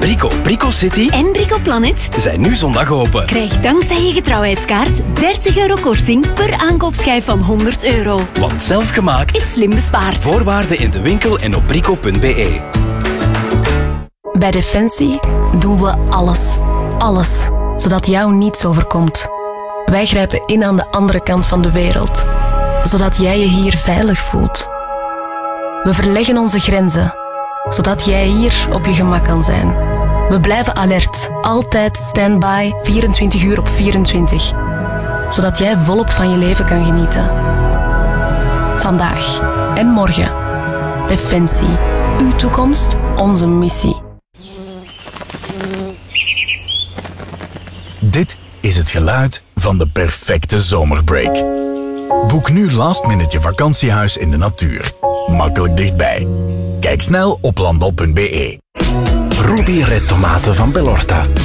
Brico City en Brico Planet zijn nu zondag open. Krijg dankzij je getrouwheidskaart €30 korting per aankoopschijf van €100. Want zelfgemaakt is slim bespaard. Voorwaarden in de winkel en op brico.be. Bij Defensie doen we alles. Alles. Zodat jou niets overkomt. Wij grijpen in aan de andere kant van de wereld. Zodat jij je hier veilig voelt. We verleggen onze grenzen. Zodat jij hier op je gemak kan zijn. We blijven alert. Altijd standby. 24 uur op 24. Zodat jij volop van je leven kan genieten. Vandaag en morgen. Defensie. Uw toekomst, onze missie. Dit is het geluid van de perfecte zomerbreak. Boek nu last-minute je vakantiehuis in de natuur. Makkelijk dichtbij. Kijk snel op landal.be. Ruby Red tomaten van Bellorta.